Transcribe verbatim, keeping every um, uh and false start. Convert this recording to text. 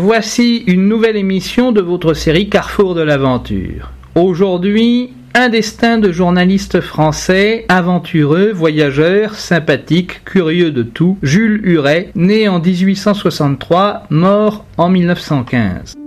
Voici une nouvelle émission de votre série Carrefour de l'aventure. Aujourd'hui, un destin de journaliste français, aventureux, voyageur, sympathique, curieux de tout, Jules Huret, né en dix-huit cent soixante-trois, mort en mille neuf cent quinze.